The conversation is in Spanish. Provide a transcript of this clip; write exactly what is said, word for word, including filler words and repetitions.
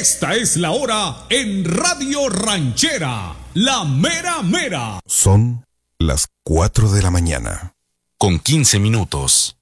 Esta es la hora en Radio Ranchera, la mera mera. Son las cuatro de la mañana. Con quince minutos.